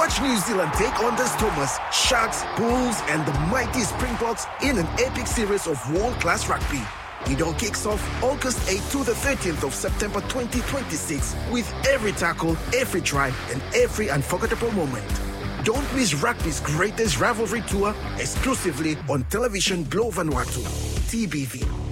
Watch New Zealand take on the Stormers, Sharks, Bulls, and the mighty Springboks in an epic series of world-class rugby. It all kicks off August 8th to the 13th of September 2026 with every tackle, every try, and every unforgettable moment. Don't miss rugby's greatest rivalry tour exclusively on television Glovo Vanuatu, TBV.